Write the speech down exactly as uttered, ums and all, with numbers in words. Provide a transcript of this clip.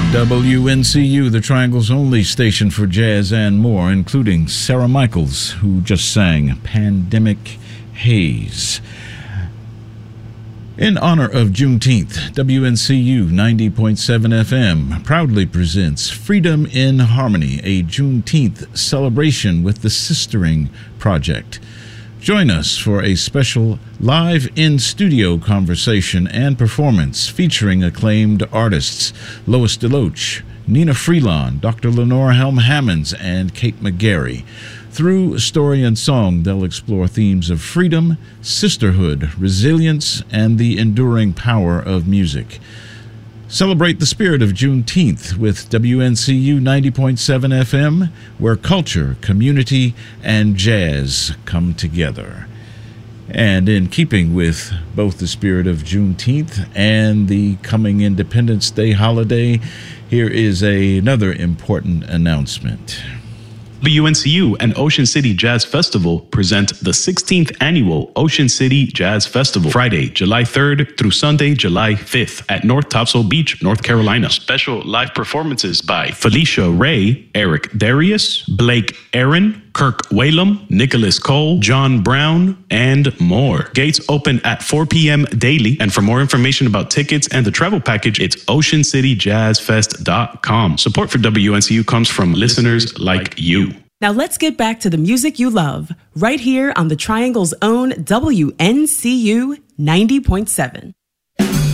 W N C U, the Triangle's only station for jazz and more, including Sarah Michaels, who just sang Pandemic Haze. In honor of Juneteenth, W N C U ninety point seven F M proudly presents Freedom in Harmony, a Juneteenth celebration with the Sistering Project. Join us for a special live in-studio conversation and performance featuring acclaimed artists Lois DeLoach, Nina Freelon, Doctor Lenora Helm-Hammonds, and Kate McGarry. Through story and song, they'll explore themes of freedom, sisterhood, resilience, and the enduring power of music. Celebrate the spirit of Juneteenth with W N C U ninety point seven F M, where culture, community, and jazz come together. And in keeping with both the spirit of Juneteenth and the coming Independence Day holiday, here is a, another important announcement. W N C U and Ocean City Jazz Festival present the sixteenth Annual Ocean City Jazz Festival, Friday, July third through Sunday, July fifth at North Topsail Beach, North Carolina. Special live performances by Felicia Ray, Eric Darius, Blake Aaron, Kirk Whalum, Nicholas Cole, John Brown, and more. Gates open at four p.m. daily, and for more information about tickets and the travel package, it's ocean city jazz fest dot com. Support for W N C U comes from listeners like you. Now let's get back to the music you love, right here on the Triangle's own W N C U ninety point seven.